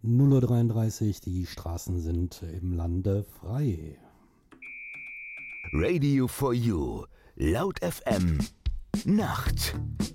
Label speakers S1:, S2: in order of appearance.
S1: 0:33 Uhr, die Straßen sind im Lande frei.
S2: Radio for You, Laut FM, Nacht.